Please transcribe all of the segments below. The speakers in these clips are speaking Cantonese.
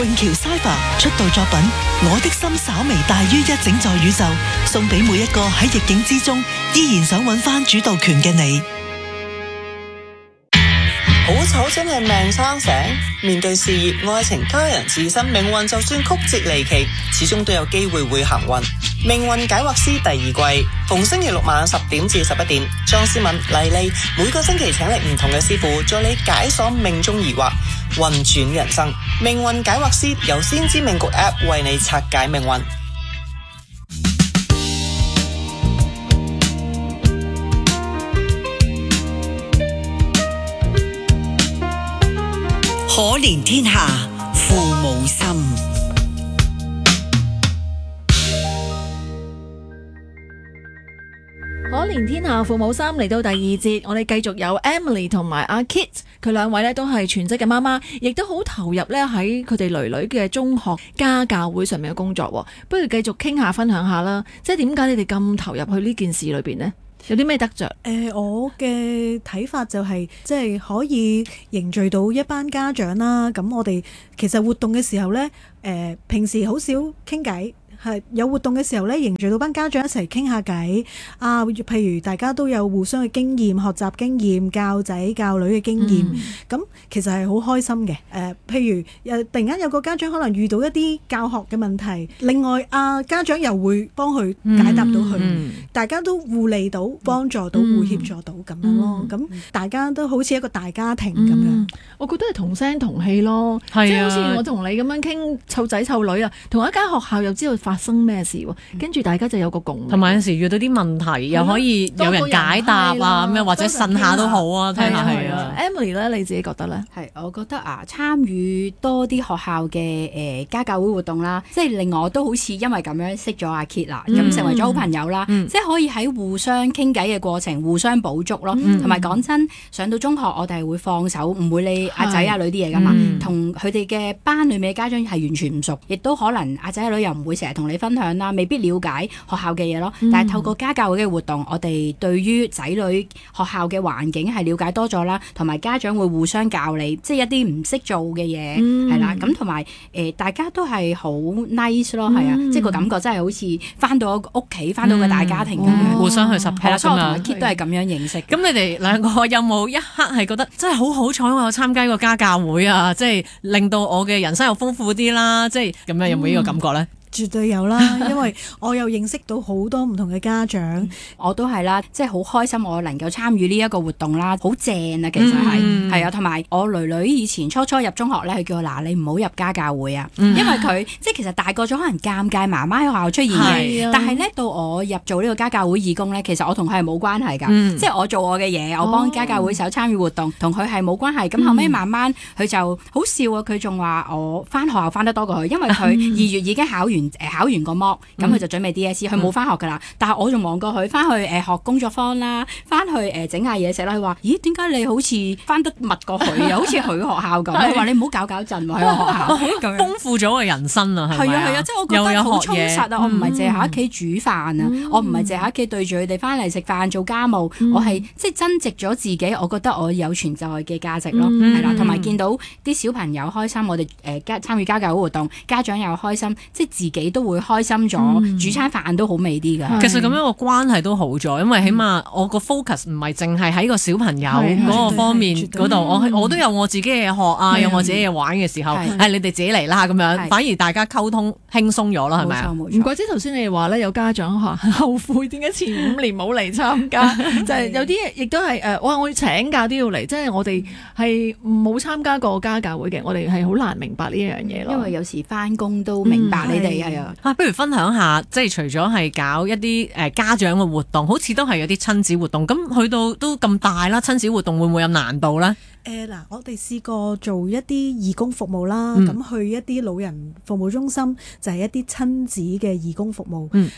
永橋 Cypher 出道作品《我的心稍微大於一整座宇宙》，送俾每一個喺逆境之中依然想揾翻主導權嘅你。 好醜真係命生成，面對事業、愛情、家人、自身命運，就算曲折離奇，始終都有機會會行運。命運解惑師第二季，逢星期六晚10點至11點，莊思敏、麗麗每個星期請嚟唔同嘅師傅，助你解鎖命中疑惑，運轉人生。命運解惑師由先知命局 App 為你拆解命運。 可憐天下父母心。 可憐天下父母心嚟到第二節，我哋繼續有 Emily 同埋阿 Kit， 佢兩位咧都係全職嘅媽媽，亦都好投入咧喺佢哋女女嘅中學家教會上面嘅工作。不如繼續傾下分享下啦，即係點解你哋咁投入去呢件事裏邊呢？有啲咩得着？ 我嘅睇法就係即係可以凝聚到一班家長啦。咁我哋其實活動嘅時候呢，平時好少傾偈。係有活動嘅時候咧，凝聚到班家長一齊傾下偈啊！譬如大家都有互相嘅經驗、學習經驗、教仔教女嘅經驗，咁其實係好開心嘅。譬如突然間有個家長可能遇到一啲教學嘅問題，另外家長又會幫佢解答到佢，大家都互利到、幫助到、互協助到咁樣咯。咁大家都好似一個大家庭咁樣。 我覺得係同聲同氣咯，即係好似我同你咁樣傾湊仔湊女啊，同一間學校又知道發生咩事喎，跟住大家就有個共鳴， 同埋有時遇到啲問題又可以有人解答啊，咩或者呻下都好啊，聽下係啊。 Emily 咧，你自己覺得咧？ 係，我覺得參與多啲學校嘅家教會活動啦，即係令我都好似因為咁樣識咗阿 Kit 啦，咁成為咗好朋友啦，即係可以喺互相傾偈嘅過程互相補足咯，同埋講真，上到中學我哋係會放手，唔會理阿仔阿女啲嘢噶嘛，同佢哋嘅班裏面嘅家長係完全唔熟，亦都可能阿仔阿女又唔會成日同你分享啦，未必了解學校嘅嘢咯。但係透過家教會嘅活動，我哋對於仔女學校嘅環境係了解多咗啦，同埋家長會互相教你，即係一啲唔識做嘅嘢係啦。咁同埋大家都係好 nice 咯，係啊，即係個感覺真係好似翻到屋企，翻到個大家庭咁樣， 互相去 support 係啦。所以我同阿 Kit 都係咁樣認識。 咁你哋兩個有冇一刻係覺得真係好彩我有參加個家教會啊？即係令到我嘅人生又豐富啲啦，即係咁樣有冇呢個感覺咧？ 絕對有啦，因為我又認識到好多唔同嘅家長， 我都係啦，即係好開心我能夠參與呢一個活動啦，好正啊！其實係啊，同埋我女女以前初入中學咧，佢叫我嗱，你唔好入家教會啊，因為佢即係其實大個咗可能尷尬，媽媽喺學校出現嘅，但係咧到我入做呢個家教會義工咧，其實我同佢係冇關係㗎，即係我做我嘅嘢，我幫家教會手參與活動，同佢係冇關係。咁後尾慢慢佢就好笑啊，佢仲話我返學校返得多過佢，因為佢2月已經考完個 mock， 咁佢就準備 DSE， 佢冇翻學噶啦。但係我仲望過佢翻去學工作坊啦，翻去整下嘢食啦。佢話：咦，點解你好似翻得密過佢啊？好似佢學校咁。佢話你唔好搞震喎喺個學校， 豐富咗個人生啊！係啊，即係我覺得好充實啊！我唔係淨係喺屋企煮飯啊，我唔係淨係喺屋企對住佢哋翻嚟食飯做家務，我係即係增值咗自己。我覺得我有存在嘅價值咯，係啦，同埋見到啲小朋友開心，我哋參與家教會活動，家長又開心，即係自己都會開心咗，煮餐飯都好味啲㗎。 其實咁樣個關係都好咗，因為起碼我個 focus 唔係淨係喺個小朋友嗰個方面嗰度，我都有我自己嘅學啊，有我自己嘅玩嘅時候，係你哋自己嚟啦咁樣，反而大家溝通輕鬆咗啦，係咪啊？ 唔怪之頭先你哋話咧，有家長後悔點解前5年冇嚟參加，就係有啲亦都係我要請假都要嚟，即係我哋係冇參加過家教會嘅，我哋係好難明白呢樣嘢咯。 因為有時返工都明白你哋係啊。 不如分享下，即係除咗係搞一啲家長嘅活動，好似都係有啲親子活動。咁去到都咁大啦，親子活動會唔會有難度咧？ 我哋試過做一啲義工服務啦，咁去一啲老人服務中心就係一啲親子嘅義工服務。咁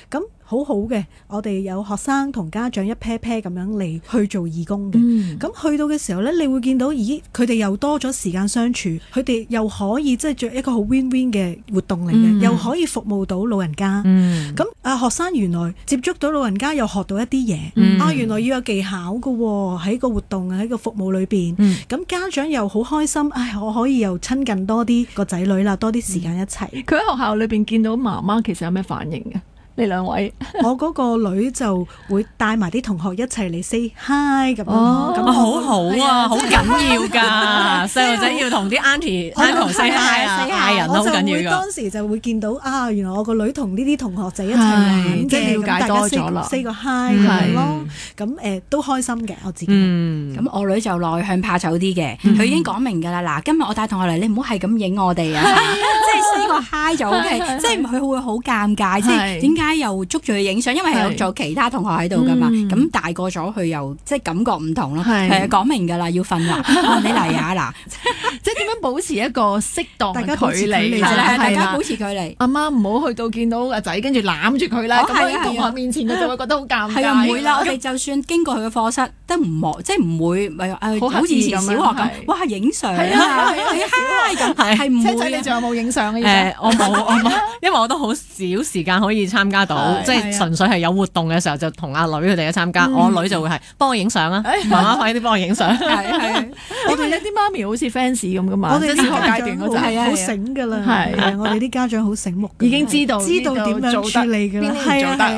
好好嘅，我哋有學生同家長一 pair pair 咁樣嚟去做義工嘅。咁去到嘅時候呢，你會見到，咦，佢哋又多咗時間相處，佢哋又可以即係做一個好 win-win 嘅活動嚟嘅，又可以服務到老人家。咁學生原來接觸到老人家又學到一啲嘢，原來要有技巧㗎喎，喺個活動喺個服務裏邊。咁家長又好開心，我可以又親近多啲個仔女啦，多啲時間一齊。 佢喺學校裏邊見到媽媽，其實有咩反應嘅？呢兩位， 我嗰個女就會帶埋啲同學一齊嚟 say hi 咁樣。 咁好好啊，好緊要㗎，細路仔要同啲 auntie say hi 啊，嗌人都好緊要㗎。我就會當時就會見到原來我個女同呢啲同學仔一齊玩嘅， 了解多咗啦 ，say 個 hi 咁樣咯。咁都開心嘅我自己。 咁我女就內向怕醜啲嘅，佢已經講明㗎啦。嗱，今日我帶同學嚟，你唔好係咁影我哋啊，即係 say 個 hi 就 OK，即係佢會好尷尬，即係點解又捉住佢影相？因為係有做其他同學喺度噶嘛。咁大個咗，佢又即係感覺唔同咯。係講明噶啦，要瞓啦。你嚟啊嗱， 即係點樣保持一個適當嘅距離？ 大家保持距離。 阿媽唔好去到見到阿仔，跟住攬住佢啦。咁喺同學面前，佢就會覺得好尷尬。 係啊，唔會啦。我哋就算經過佢嘅課室，都唔望，即係唔會好似以前小學咁，哇影相啊，咁係唔會。 你仲有冇影相啊？ 我冇，因為我都好少時間可以參加到，即係純粹係有活動嘅時候就同阿女佢哋一參加。我女就會係幫我影相啊，媽媽快啲幫我影相。 係，我哋有啲媽咪好似 fans 咁噶嘛， 我哋小學階段嗰陣好醒噶啦，係我哋啲家長好醒目， 已經知道點樣處理噶啦，係啊。